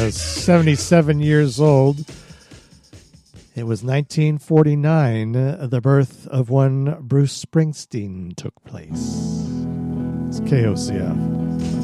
77 years old. It was 1949, the birth of one Bruce Springsteen took place. It's KOCF.